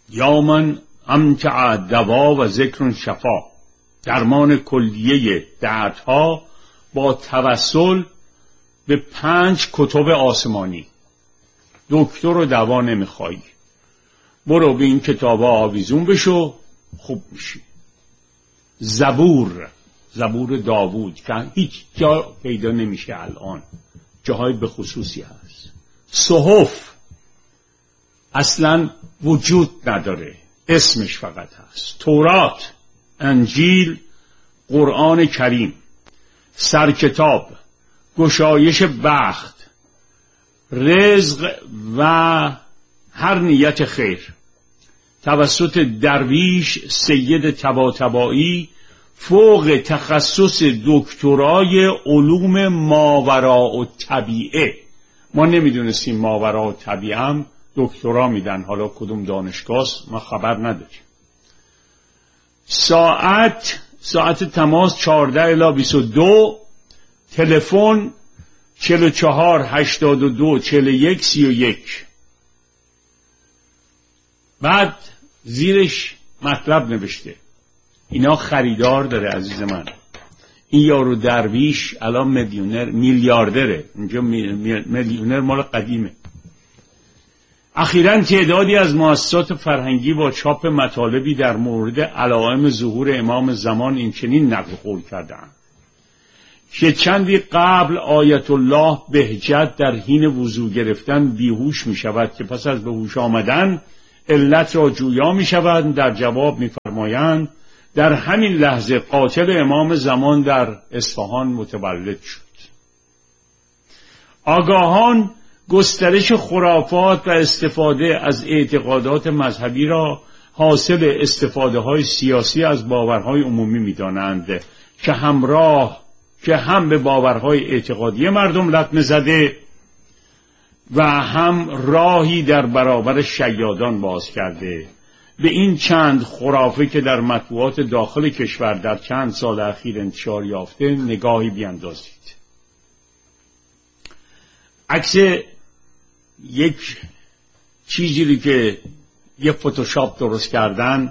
یا من امتع دوا و ذکر شفا، درمان کلیه دردها با توسل به 5 کتب آسمانی. دکتر و دوا نمیخوایی، برو به این کتابا آویزون بشو، خوب میشی. زبور داوود که هیچ جا پیدا نمیشه الان، جاهای به خصوصی هست. صحف اصلا وجود نداره، اسمش فقط هست. تورات، انجیل، قرآن کریم، سرکتاب، گشایش بخت، رزق و هر نیت خیر توسط درویش سید طباطبایی فوق تخصص دکترای علوم ماوراء الطبیعه. ما نمیدونستیم ماوراء الطبیعه هم دکترا میدن، حالا کدوم دانشگاه ما خبر نداریم. ساعت تماس 14 الی 22، تلفن 44 82 41 31. بعد زیرش مطلب نوشته، اینا خریدار داره عزیز من. این یارو درویش الان میلیاردره، اینجا میلیونر مال قدیمه. اخیراً تعدادی از مؤسسات فرهنگی با چاپ مطالبی در مورد علائم ظهور امام زمان این چنین نقل قول کردند که چندی قبل آیت الله بهجت در حین وضو گرفتن بیهوش می شود که پس از به هوش آمدن علت را جویا می شود. در جواب می فرمایند در همین لحظه قاتل امام زمان در اصفهان متولد شد. آگاهان گسترش خرافات و استفاده از اعتقادات مذهبی را حاصل استفاده های سیاسی از باورهای عمومی می دانند که هم به باورهای اعتقادی مردم لطمه زده و هم راهی در برابر شیادان باز کرده. به این چند خرافه که در مطبوعات داخل کشور در چند سال اخیر انتشار یافته نگاهی بیندازید. عکس یک چیزی که یه فتوشاپ درست کردن،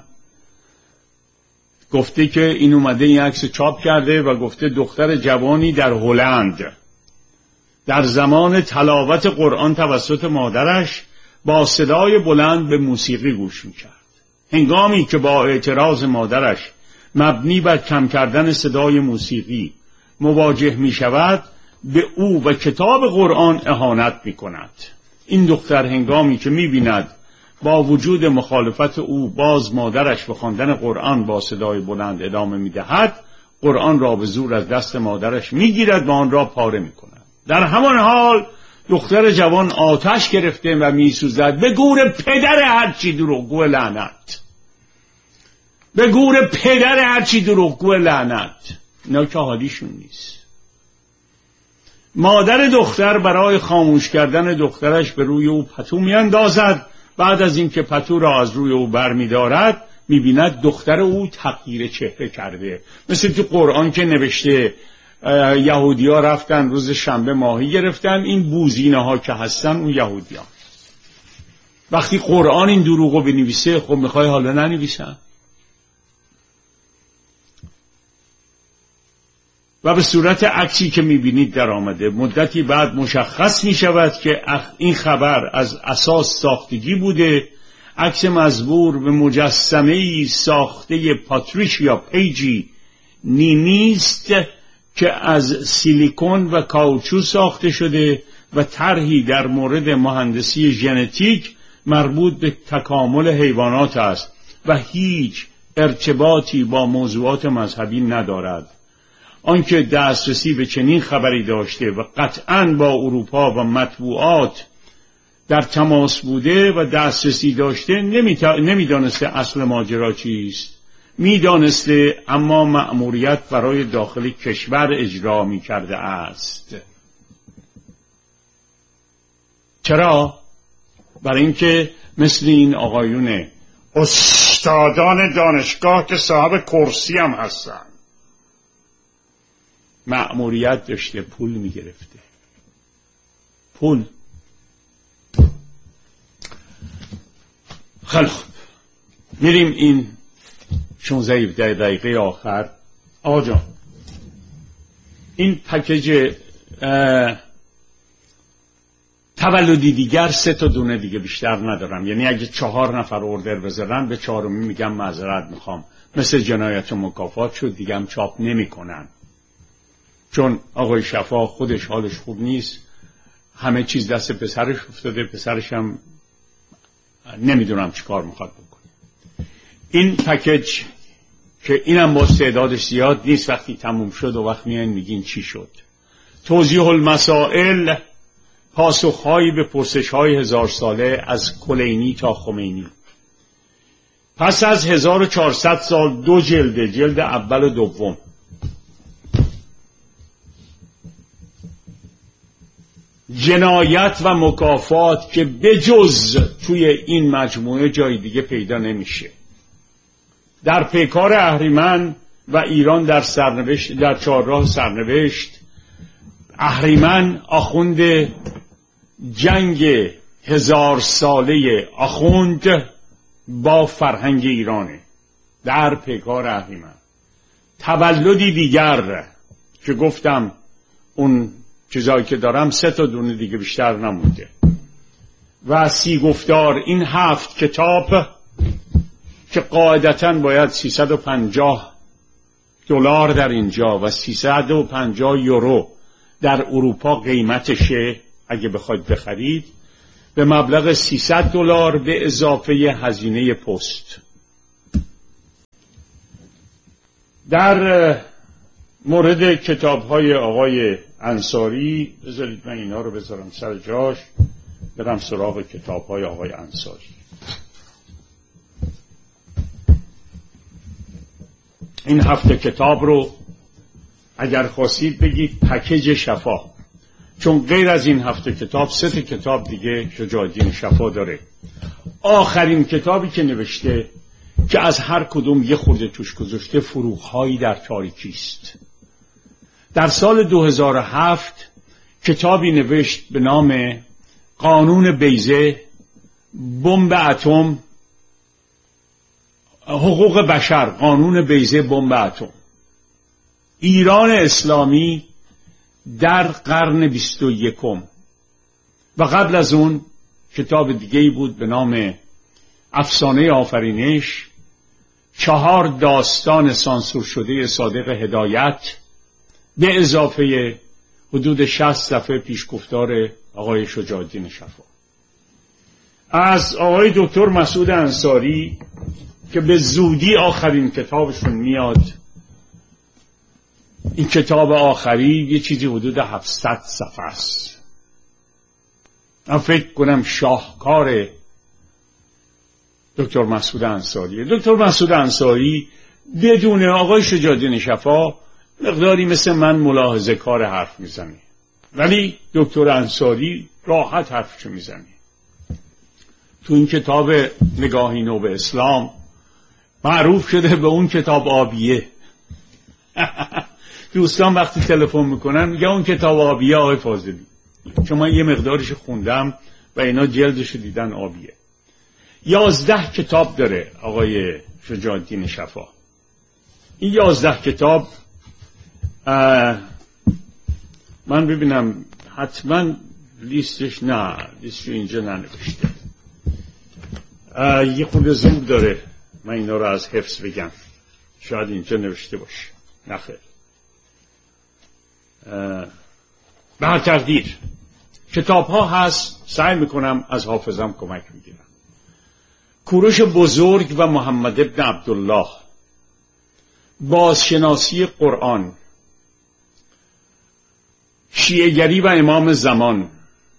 گفته که این اومده این عکس چاپ کرده و گفته دختر جوانی در هلند در زمان تلاوت قرآن توسط مادرش با صدای بلند به موسیقی گوش میکرد. هنگامی که با اعتراض مادرش مبنی بر کم کردن صدای موسیقی مواجه میشود، به او و کتاب قرآن اهانت میکند. این دختر هنگامی که میبیند با وجود مخالفت او باز مادرش به خواندن قرآن با صدای بلند ادامه میدهد، قرآن را به زور از دست مادرش میگیرد و آن را پاره میکند. در همان حال دختر جوان آتش گرفته و میسوزد. به گور پدر هرچی دروغگو لعنت، به گور پدر هرچی دروغگو لعنت. اینا که حالیشون نیست. مادر دختر برای خاموش کردن دخترش به روی او پتو میاندازد. بعد از اینکه پتو را از روی او بر می‌دارد می‌بیند دختر او تغییر چهره کرده. مثل تو قرآن که نوشته یهودی‌ها رفتن روز شنبه ماهی گرفتن، این بوزینه ها که هستن اون یهودیان. وقتی قرآن این دروغو بنویسه، خب میخوای حالا ننویسن؟ و به صورت عکسی که میبینید در آمده. مدتی بعد مشخص میشود که این خبر از اساس ساختگی بوده. عکس مزبور به مجسمه‌ای ساخته پاتریشیا پیجی نیمیست که از سیلیکون و کاوچو ساخته شده و طرحی در مورد مهندسی ژنتیک مربوط به تکامل حیوانات است و هیچ ارتباطی با موضوعات مذهبی ندارد. آنکه دسترسی به چنین خبری داشته و قطعاً با اروپا و مطبوعات در تماس بوده و دسترسی داشته، نمیدانسته اصل ماجرا چیست. میدانسته اما مأموریت برای داخل کشور اجرا میکرده است. چرا؟ برای اینکه مثل این آقایون استادان دانشگاه که صاحب کرسی هم هستن، مأموریت داشته، پول میگرفته. پول. خیلی خوب. میریم این 16 دقیقه آخر. آقا جان، این پکیج تولدی دیگر 3 تا دونه دیگه بیشتر ندارم. یعنی اگه 4 نفر اوردر بذارن به 4می میگم معذرت میخوام، مثل جنایت و مکافات شد دیگه هم چاپ نمی کنن، چون آقای شفا خودش حالش خوب نیست، همه چیز دست پسرش افتاده، پسرش هم نمیدونم چی کار میخواد بکنه. این پکیج که اینم با استعدادش زیاد نیست، وقتی تموم شد و وقت میان میگین چی شد. توضیح المسائل، پاسخهایی به پرسش‌های 1000 ساله از کلینی تا خمینی. پس از 1400 سال 2 جلده، جلد اول و دوم. جنایت و مکافات که بجز توی این مجموعه جای دیگه پیدا نمیشه. در پیکار اهریمن و ایران در سرنوشت، در چهارراه سرنوشت، اهریمن آخوند جنگ 1000 ساله آخوند با فرهنگ ایرانه. در پیکار اهریمن تولدی دیگر که گفتم اون چیزایی که دارم 3 تا دونه دیگه بیشتر نمونده و 30 گفتار. این 7 کتاب که قاعدتاً باید $350 در اینجا و 350 یورو در اروپا قیمتشه اگه بخواید بخرید، به مبلغ $300 به اضافه هزینه پست. در مورد کتاب‌های آقای انصاری، بذارید من اینا رو بذارم سر جاش، برم سراغ کتاب‌های آقای انصاری. این 7 کتاب رو اگر خواستید بگید پکیج شفا، چون غیر از این 7 کتاب 3 کتاب دیگه شجاع الدین شفا داره. آخرین کتابی که نوشته که از هر کدوم یه خورده توش گذاشته، فروغ‌هایی در تاریکی است. در سال 2007 کتابی نوشت به نام قانون بیضه، بمب اتم، حقوق بشر، قانون بیضه بمب اتم، ایران اسلامی در قرن 21. و قبل از اون کتاب دیگه‌ای بود به نام افسانه آفرینش، 4 داستان سانسور شده صادق هدایت به اضافه حدود 60 صفحه پیشگفتار آقای شجاع الدین شفا. از آقای دکتر مسعود انصاری که به زودی آخرین کتابشون میاد، این کتاب آخری یه چیزی حدود 700 صفحه است. من فکر کنم شاهکار دکتر مسعود انصاری. دکتر مسعود انصاری بدون آقای شجاع الدین شفا مقداری مثل من ملاحظه کار حرف میزنه، ولی دکتر انصاری راحت حرفشو میزنه. تو این کتاب نگاهی نو به اسلام معروف شده به اون کتاب آبیه. دوستان وقتی تلفن میکنن میگه اون کتاب آبیه آقای فاضلی، چون من یه مقدارش خوندم و اینا جلدشو دیدن آبیه. 11 کتاب داره آقای شجاع الدین شفا. این 11 کتاب من ببینم حتما لیستش، نه لیستش اینجا ننوشته، یه خود زور داره من اینا رو از حفظ بگم، شاید اینجا نوشته باشه، نخیر. به هر تقدیر کتاب ها هست، سعی میکنم از حافظم کمک میگیرم. کوروش بزرگ و محمد ابن عبدالله، بازشناسی قرآن، شیعه‌گری و امام زمان.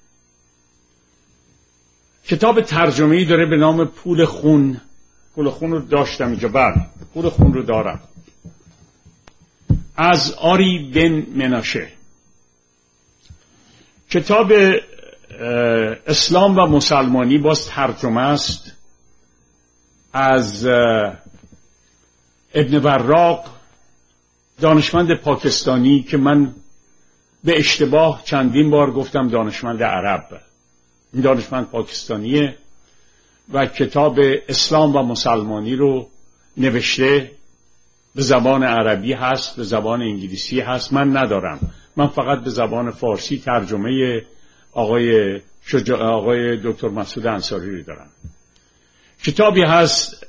کتاب ترجمه‌ای داره به نام پول خون. پول خون رو داشتم اینجا، پول خون رو دارم، از آری بن مناشه. کتاب اسلام و مسلمانی باز ترجمه است از ابن براق، دانشمند پاکستانی که من به اشتباه چندین بار گفتم دانشمند عرب. این دانشمند پاکستانیه و کتاب اسلام و مسلمانی رو نوشته. به زبان عربی هست، به زبان انگلیسی هست، من ندارم. من فقط به زبان فارسی ترجمه آقای دکتر مسعود انصاری رو دارم. کتابی هست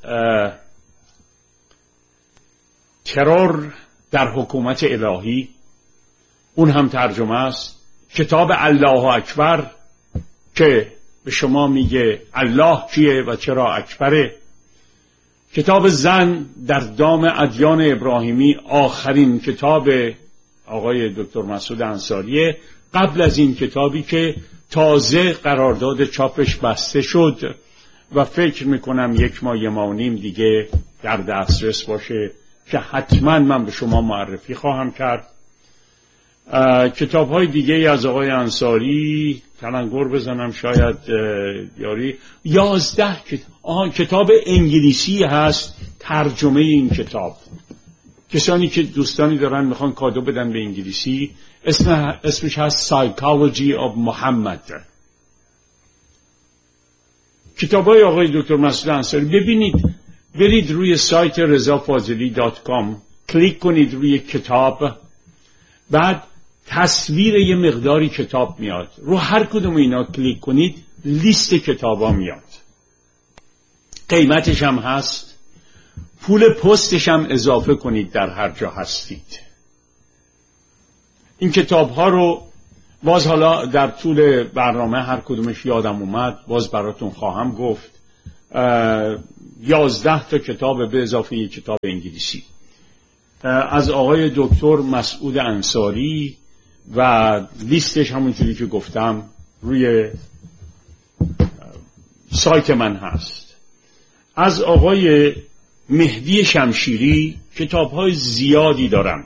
ترور در حکومت الهی، اون هم ترجمه است. کتاب الله اکبر که به شما میگه الله کیه و چرا اکبره. کتاب زن در دام ادیان ابراهیمی، آخرین کتاب آقای دکتر مسعود انصاریه، قبل از این کتابی که تازه قرارداد چاپش بسته شد و فکر میکنم 1 ماه 1.5 ماه دیگه در دسترس باشه که حتما من به شما معرفی خواهم کرد. کتاب های دیگه از آقای انصاری تلنگر بزنم شاید یاری 11 کتاب انگلیسی هست ترجمه این کتاب. کسانی که دوستانی دارن میخوان کادو بدن به انگلیسی، اسمش هست Psychology of Muhammad. کتاب های آقای دکتر مسعود انصاری ببینید، برید روی سایت rezafazeli.com کلیک کنید روی کتاب، بعد تصویر یه مقداری کتاب میاد، رو هر کدوم اینا کلیک کنید لیست کتابا میاد، قیمتش هم هست، پول پستش هم اضافه کنید در هر جا هستید. این کتاب ها رو باز حالا در طول برنامه هر کدومش یادم اومد باز براتون خواهم گفت. 11 تا کتاب به اضافه یک کتاب انگلیسی از آقای دکتر مسعود انصاری و لیستش همونجوری که گفتم روی سایت من هست. از آقای مهدی شمشیری کتاب‌های زیادی دارم،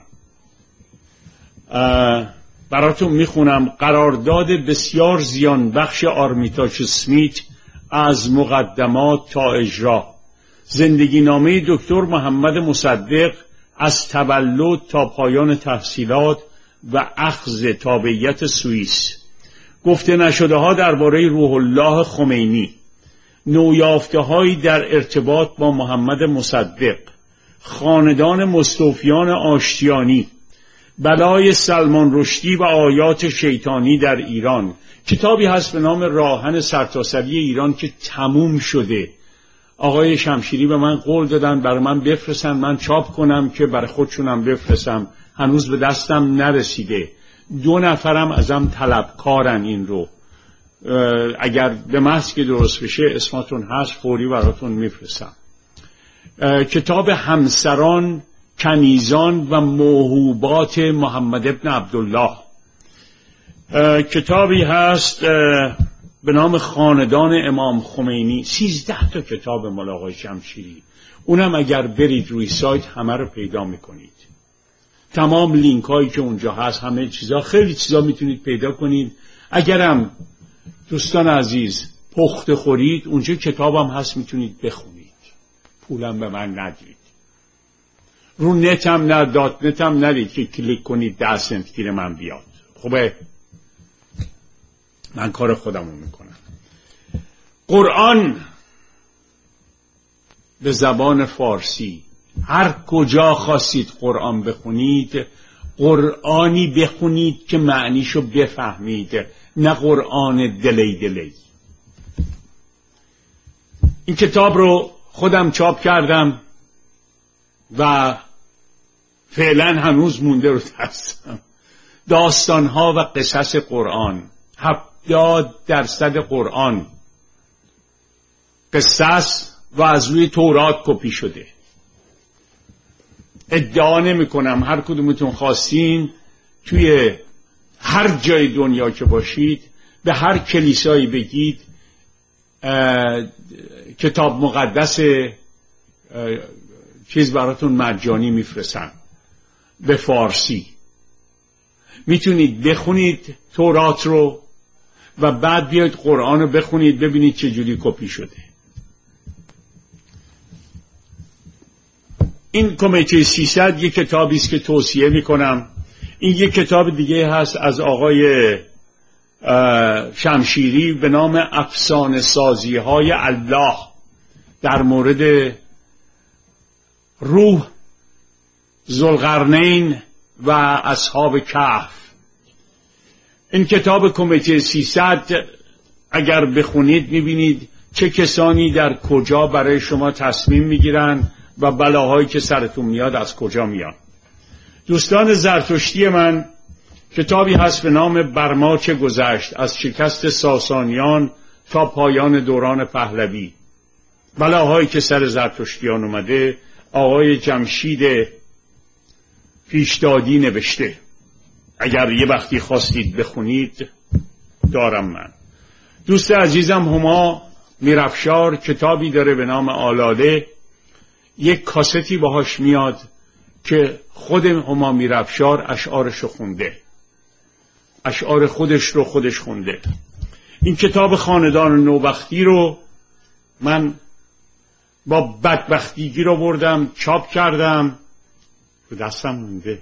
براتون میخونم. قرارداد بسیار زیان بخش آرمیتاش اسمیت از مقدمات تا اجرا، زندگی نامه دکتر محمد مصدق از تولد تا پایان تحصیلات و اخذ تابعیت سوئیس، گفته نشده ها درباره روح الله خمینی، نویافته هایی در ارتباط با محمد مصدق، خاندان مستوفیان آشتیانی، بلای سلمان رشدی و آیات شیطانی در ایران. کتابی هست به نام راهن سرتاسری ایران که تموم شده. آقای شمشیری به من قول دادن برای من بفرستن، من چاپ کنم که برای خودشونم بفرستم، هنوز به دستم نرسیده. 2 نفرم ازم طلبکارن این رو، اگر به محض که درست بشه اسماتون هست فوری براتون میفرستم. کتاب همسران، کنیزان و موهوبات محمد ابن عبدالله. کتابی هست به نام خاندان امام خمینی. 13 تا کتاب مال آقای شمشیری، اونم اگر برید روی سایت همه رو پیدا میکنید. تمام لینک هایی که اونجا هست، همه چیزا، خیلی چیزا میتونید پیدا کنید. اگرم دوستان عزیز پخت خورید، اونجا کتابم هست میتونید بخونید، پولم به من ندید. رو نتم نه، دات نتم ندید که کلیک کنید 10 سنت گیر من بیاد. خوبه، من کار خودمو میکنم. قرآن به زبان فارسی، هر کجا خواستید قرآن بخونید، قرآنی بخونید که معنیشو بفهمید، نه قرآن دلی. این کتاب رو خودم چاپ کردم و فعلا هنوز مونده رو دستم. داستانها و قصص قرآن، 70% قرآن قصص و از روی تورات کپی شده. ادعا نمی کنم، هر کدومتون خواستین توی هر جای دنیا که باشید به هر کلیسایی بگید کتاب مقدس چیز براتون مجانی میفرستن به فارسی. میتونید بخونید تورات رو و بعد بیاید قرآن رو بخونید ببینید چه جوری کپی شده. این کمیته 300 یک کتابی است که توصیه میکنم. این یک کتاب دیگه هست از آقای شمشیری به نام افسانه سازی های الله در مورد روح، ذوالقرنین و اصحاب کهف. این کتاب کمیته 300 اگر بخونید میبینید چه کسانی در کجا برای شما تصمیم میگیرن و بلاهایی که سرتون میاد از کجا میاد. دوستان زرتشتی من، کتابی هست به نام بر ما چه گذشت، از شکست ساسانیان تا پایان دوران پهلوی، بلاهایی که سر زرتشتیان اومده. آقای جمشید پیشدادی نوشته. اگر یه وقتی خواستید بخونید دارم من. دوست عزیزم هما میرافشار کتابی داره به نام آلاله، یک کاستی باهاش میاد که خود هما میرافشار اشعارشو خونده، اشعار خودش رو خودش خونده. این کتاب خاندان نوبختی رو من با بدبختیگی رو بردم چاپ کردم، به دستم مونده.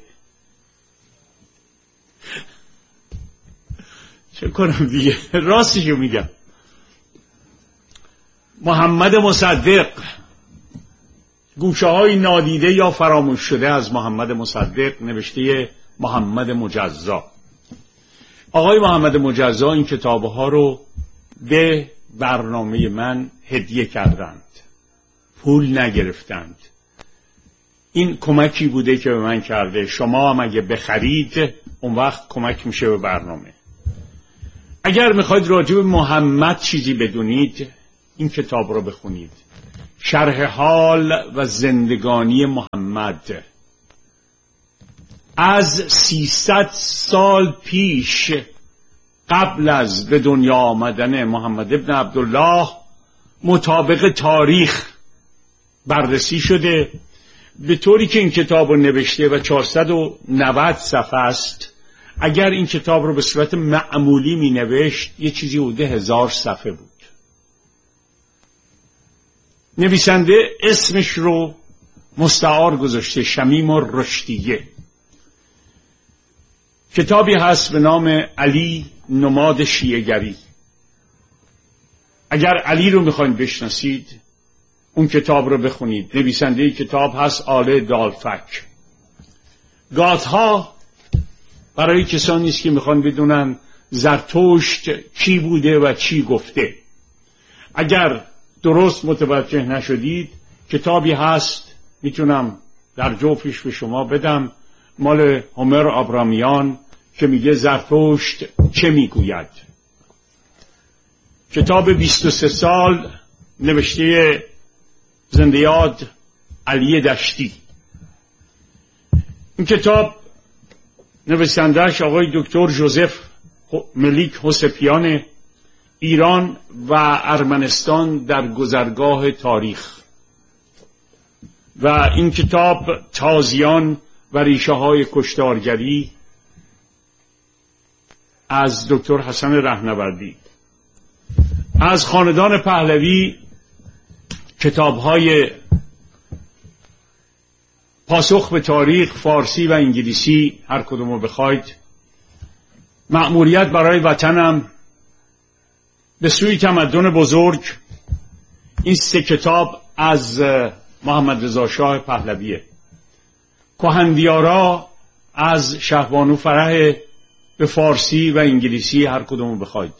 چه کنم دیگه، راستشو میگم. محمد مصدق، گوشه های نادیده یا فراموش شده از محمد مصدق، نوشته محمد مجزا. آقای محمد مجزا این کتابها رو به برنامه من هدیه کردند، پول نگرفتند. این کمکی بوده که به من کرده. شما هم اگه بخرید اون وقت کمک میشه به برنامه. اگر میخواید راجع به محمد چیزی بدونید این کتاب رو بخونید، شرح حال و زندگانی محمد از 300 سال پیش قبل از به دنیا آمدن محمد ابن عبدالله مطابق تاریخ بررسی شده، به طوری که این کتاب رو نوشته و 490 صفحه است. اگر این کتاب رو به صورت معمولی می نوشت یه چیزی حدود 1000 صفحه بود. نویسنده اسمش رو مستعار گذاشته شمیم الرشدیه. کتابی هست به نام علی نماد شیعه‌گری. اگر علی رو میخواین بشناسید اون کتاب رو بخونید. نویسنده کتاب هست آل دالفک. گاتها برای کسانی است که میخوان بدونن زرتشت کی بوده و چی گفته. اگر درست متوجه نشدید کتابی هست میتونم در جوفش به شما بدم، مال هومر آبرامیان که میگه زرتشت چه میگوید. کتاب 23 سال نوشته زنده یاد علی دشتی. این کتاب نویسنده‌اش آقای دکتر جوزف ملیک حسپیان، ایران و ارمنستان در گذرگاه تاریخ. و این کتاب تازیان و ریشه های کشتارگری از دکتر حسن رهنوردی. از خاندان پهلوی کتاب های پاسخ به تاریخ فارسی و انگلیسی هر کدومو بخواید. مأموریت برای وطنم، به سوی تمدن بزرگ. این 3 کتاب از محمد رضا شاه پهلویه. کهندیارا از شهبانو فرح، به فارسی و انگلیسی هر کدومو بخواید.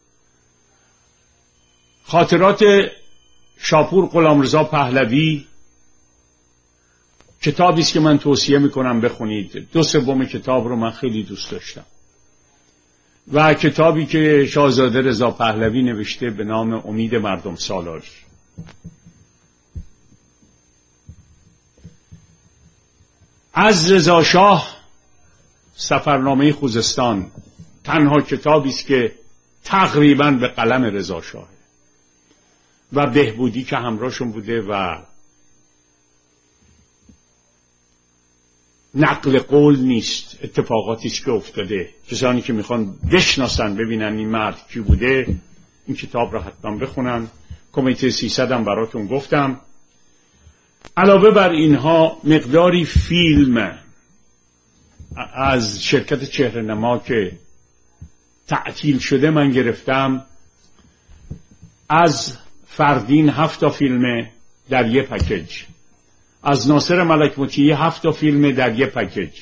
خاطرات شاپور غلامرضا پهلوی کتابی است که من توصیه میکنم بخونید. 2/3 کتاب رو من خیلی دوست داشتم. و کتابی که شاهزاده رضا پهلوی نوشته به نام امید مردم سالاری. از رضا شاه سفرنامه خوزستان تنها کتابی است که تقریبا به قلم رضا شاه و بهبودی که همراهشون بوده و نقل قول نیست، اتفاقاتی که افتاده. کسانی که میخوان بشناسن ببینن این مرد کی بوده این کتاب را حتما بخونن. کمیته 300 هم براتون گفتم. علاوه بر اینها مقداری فیلم از شرکت چهره‌نما که تعطیل شده من گرفتم از فردین 7 فیلم در یه پکیج، از ناصر ملک مطیعی 7 فیلم در یه پکیج،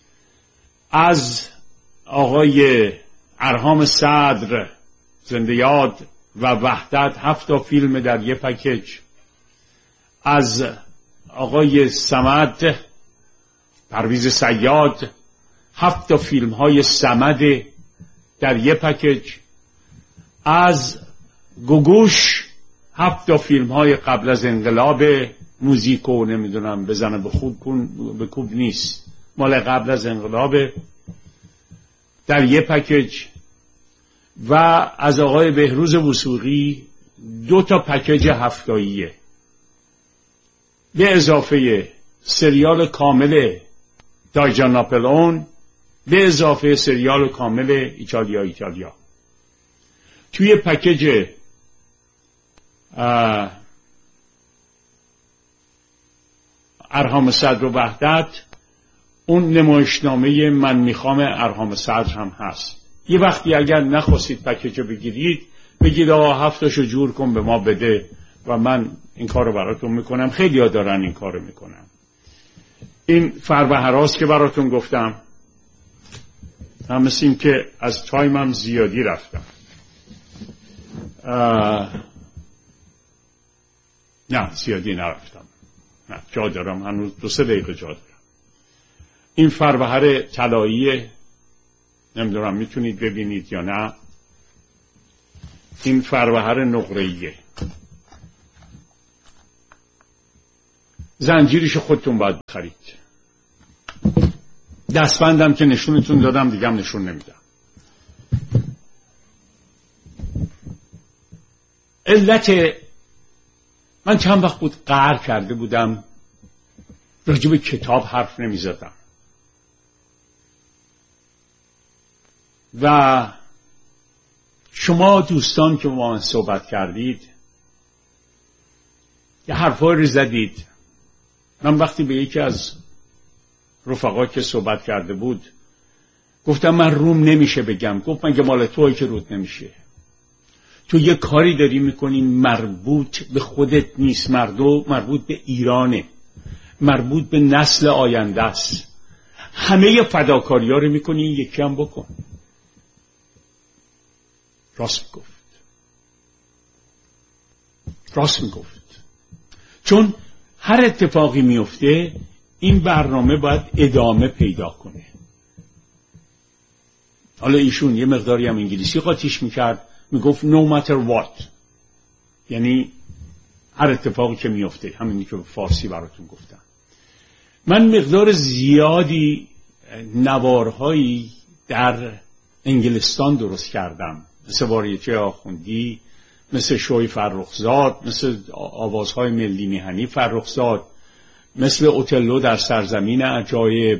از آقای ارهام صدر زنده یاد و وحدت 7 فیلم در یه پکیج، از آقای صمد پرویز صیاد 7 فیلم های صمد در یه پکیج، از گوگوش 7 فیلم های قبل از انقلاب موزیکو نمیدونم بزنه به کوب نیست مال قبل از انقلاب در یه پکیج، و از آقای بهروز وثوقی 2 پکیج هفتاییه به اضافه سریال کامل دایجان ناپلئون، به اضافه سریال کامل ایتالیا. توی پکیج ارهام صدر و وحدت اون نمایشنامه من میخوام ارهام صدر هم هست. یه وقتی اگر نخواستید پکیج بگیرید بگید آقا 7 جور کن به ما بده و من این کارو براتون میکنم. خیلی ها دارن این کارو میکنن. این فروهراست که براتون گفتم، من مثل این که از تایمم زیادی رفتم. نه زیادی نرفتم، نه جا دارم، هنوز 2-3 دقیقه جا دارم. این فروهر طلاییه، نمیدونم میتونید ببینید یا نه. این فروهر نقره‌ایه، زنجیرش خودتون باید بخرید. دستبندم که نشونتون دادم دیگه هم نشون نمیدم. علت من چند وقت بود قهر کرده بودم راجع به کتاب حرف نمیزدم و شما دوستان که با من صحبت کردید یه حرفایی رو زدید. من وقتی به یکی از رفقا که صحبت کرده بود گفتم من روم نمیشه بگم. گفت مگه مال توئه که رود نمیشه؟ تو یه کاری داری میکنی مربوط به خودت نیست، مربوط به ایرانه، مربوط به نسل آینده است. همه فداکاری ها رو میکنی، یکی هم بکن. راست میگفت. چون هر اتفاقی میفته این برنامه باید ادامه پیدا کنه. حالا ایشون یه مقداری هم انگلیسی قاطیش میکرد، میگفت no matter what، یعنی هر اتفاقی که میفته، همینی که فارسی براتون گفتم. من مقدار زیادی نوارهایی در انگلستان درست کردم، مثل واریته آخوندی، مثل شوی فرخزاد، مثل آوازهای ملی میهنی فرخزاد، مثل اوتلو در سرزمین عجایب،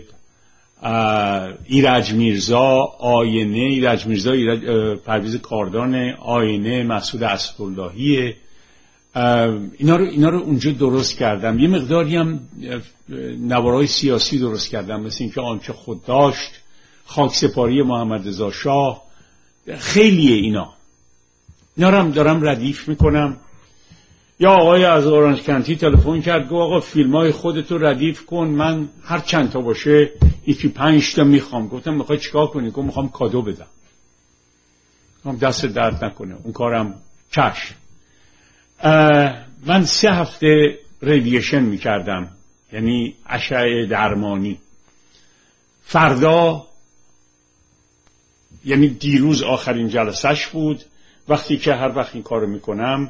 ایرج میرزا، آینه، ایرج میرزا پرویز کاردان، آینه مسعود اسداللهی، اینا رو اونجا درست کردم. یه مقداری هم نوارهای سیاسی درست کردم، مثل اینکه آنچه خود داشت، خاکسپاری محمد رضا شاه، خیلیه اینا رو هم دارم ردیف میکنم. یا آقای از اورنج کنتی تلفن کرد گفت آقا فیلمای خودتو ردیف کن، من هر چند تا باشه 1-5 تا میخوام. گفتم میخوای چیکار کنی؟ گفت میخوام کادو بدم. گفتم دست درد نکنه، اون کارم چشم. من 3 هفته ریدیشن میکردم، یعنی اشعه درمانی. فردا یعنی دیروز آخرین جلسش بود. وقتی که هر وقت این کارو میکنم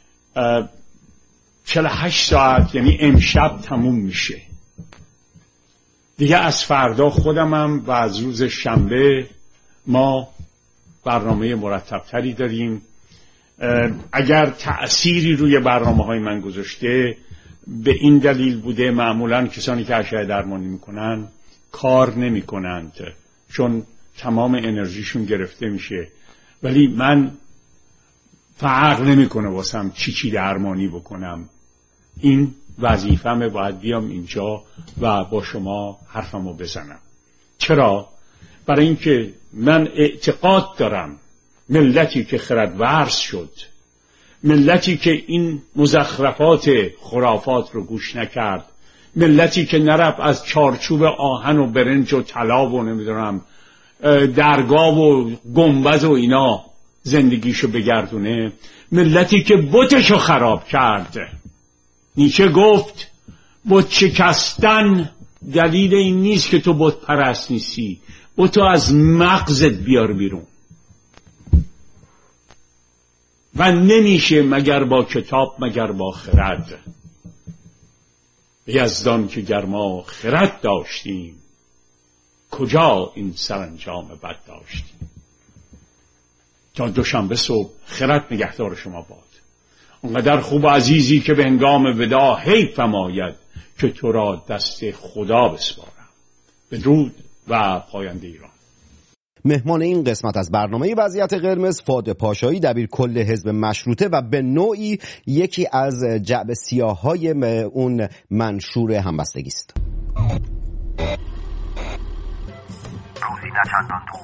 48 ساعت یعنی امشب تموم میشه دیگه. از فردا خودمم و از روز شنبه ما برنامه مرتبتری داریم. اگر تأثیری روی برنامه‌های من گذاشته به این دلیل بوده معمولاً کسانی که اشعه درمانی میکنن کار نمیکنند چون تمام انرژیشون گرفته میشه، ولی من فرق نمیکنه واسم چی درمانی بکنم. این وظیفه‌مه، باید بیام اینجا و با شما حرفمو بزنم. چرا؟ برای اینکه من اعتقاد دارم ملتی که خردورز شد، ملتی که این مزخرفات خرافات رو گوش نکرد، ملتی که نرفت از چارچوب آهن و برنج و طلا و نمیدونم درگاه و گنبد و اینا زندگیشو بگردونه، ملتی که بتشو خراب کرد. نیچه گفت بت شکستن دلیل این نیست که تو بت پرست نیستی، بتو از مغزت بیار بیرون و نمیشه مگر با کتاب مگر با خرد. یزدان که گر ما خرد داشتیم، کجا این سرانجام بد داشتیم. تا دوشنبه صبح خرد نگهدار شما باد. اونقدر خوب و عزیزی که به هنگام ودا حیفم آید که تو را دست خدا بسپارم. بدرود و پاینده ایران. مهمان این قسمت از برنامه وضعیت قرمز فؤاد پاشایی، دبیر کل حزب مشروطه و به نوعی یکی از جعبه سیاه‌های اون منشور همبستگی است. روزی نه چندان